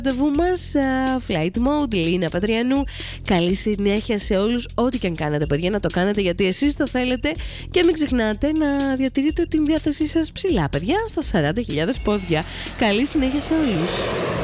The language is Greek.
Ραντεβού μας, Flight Mode, Λίνα Πατριανού. Καλή συνέχεια σε όλους. Ό,τι και αν κάνετε, παιδιά, να το κάνετε γιατί εσείς το θέλετε. Και μην ξεχνάτε να διατηρείτε την διάθεσή σας ψηλά, παιδιά, στα 40.000 πόδια. Καλή συνέχεια σε όλους.